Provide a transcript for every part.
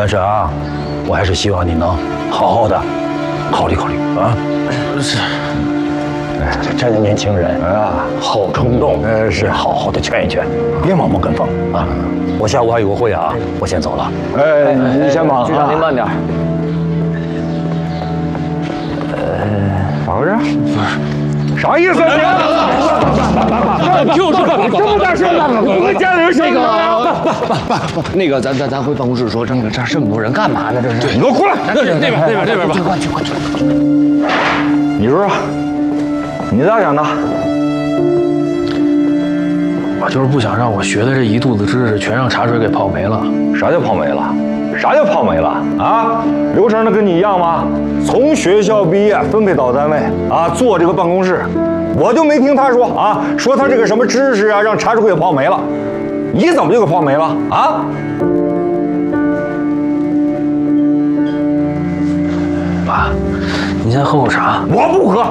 但是啊，我还是希望你能好好的考虑考虑啊。 是。 这年轻人啊，好冲动，是好好的劝一劝，别盲目跟风啊。我下午还有个会啊，我先走了。 哎，你先忙， 局长您慢点。 咋回事？啥意思？ 就是这么大声，我们家人谁那个，咱回办公室说，这么多人干嘛呢？这是。 你给我过来！ 那边吧。 快去！ 你说说，你咋想的？ 我就是不想让我学的这一肚子知识全让茶水给泡没了。 啥叫泡没了？啥叫泡没了啊？刘成的跟你一样吗？从学校毕业分配到单位啊，做这个办公室，我就没听他说啊，说他这个什么知识啊，让茶水给泡没了。你怎么就给泡没了啊？ 爸，你先喝口茶。 我不喝。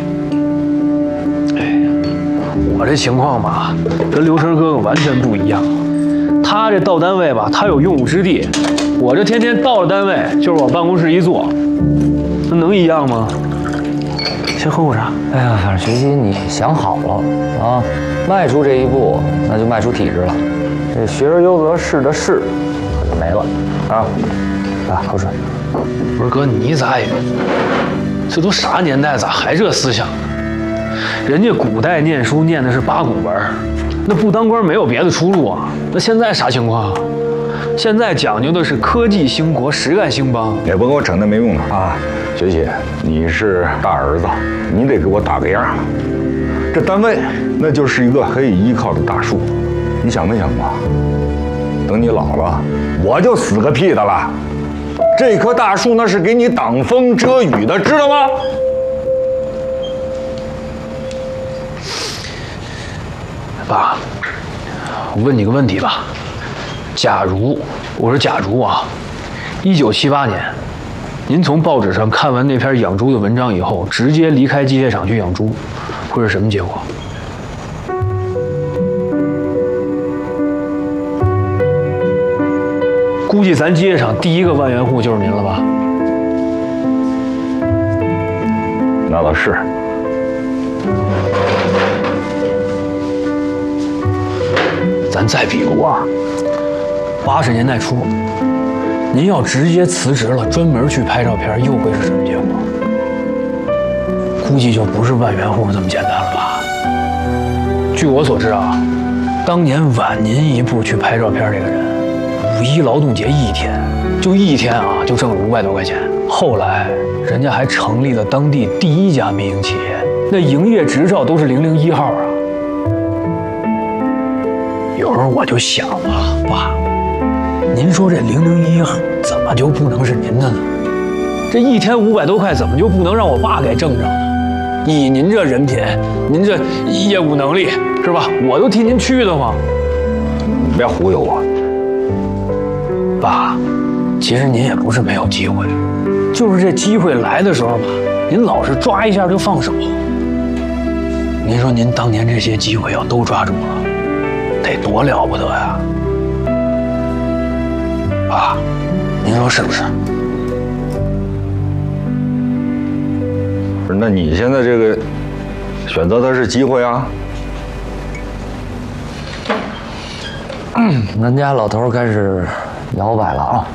我这情况吧，跟刘成哥哥完全不一样。他这到单位吧，他有用武之地；我这天天到了单位就是往办公室一坐，那能一样吗？先喝口茶。 哎呀，反正学习你想好了啊，迈出这一步，那就迈出体制了。这学而优则仕的仕可就没了啊！来，口水。 不是哥，你咋也……这都啥年代，咋还这思想呢？人家古代念书念的是八股文，那不当官没有别的出路啊。那现在啥情况？现在讲究的是科技兴国，实干兴邦。 也甭给我整那没用的啊！学习，你是大儿子，你得给我打个样。这单位那就是一个可以依靠的大树，你想没想过？等你老了，我就死个屁的了。这棵大树那是给你挡风遮雨的，知道吗？ 爸，我问你个问题吧，假如啊，1978年，您从报纸上看完那篇养猪的文章以后，直接离开机械厂去养猪，会是什么结果？估计咱机械厂第一个万元户就是您了吧？ 那倒是。 咱再比如啊，80年代初，您要直接辞职了，专门去拍照片，又会是什么结果？估计就不是万元户这么简单了吧？据我所知啊，当年晚您一步去拍照片这个人，5·1劳动节一天啊，就挣了500多块钱。后来人家还成立了当地第1家民营企业，那营业执照都是001号啊。有时候我就想啊，爸，您说这001怎么就不能是您的呢？这一天500多块，怎么就不能让我爸给挣着呢？以您这人品，您这业务能力，是吧？我都替您去的慌。 你别忽悠我， 爸，其实您也不是没有机会，就是这机会来的时候吧，您老是抓一下就放手。您说您当年这些机会要都抓住了，得多了不得呀！爸，您说是不是？ 不是，那你现在这个选择的是机会啊？ 咱家老头开始摇摆了啊！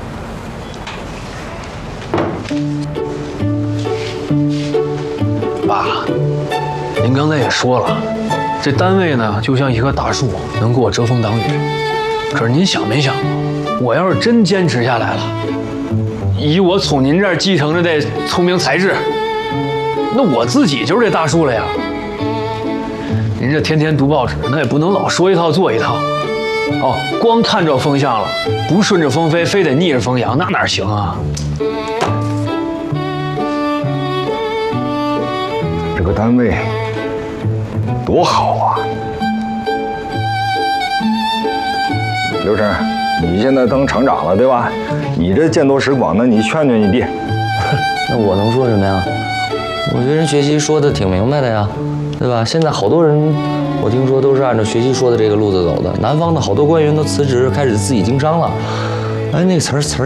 爸，您刚才也说了，这单位呢就像一棵大树，能给我遮风挡雨。可是您想没想过，我要是真坚持下来了，以我从您这儿继承着这聪明才智，那我自己就是这大树了呀。您这天天读报纸，那也不能老说一套做一套。哦，光看着风向了，不顺着风飞，非得逆着风扬，那哪行啊？ 这个单位多好啊！刘成，你现在当厂长了，对吧？你这见多识广的，你劝劝你弟。 那我能说什么呀？我觉得人学习说的挺明白的呀，对吧？现在好多人，我听说都是按照学习说的这个路子走的。南方的好多官员都辞职，开始自己经商了。哎，那个词儿